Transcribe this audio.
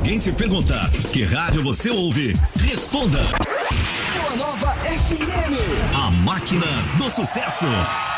alguém te perguntar que rádio você ouve, responda. Boa Nova FM. A máquina do sucesso.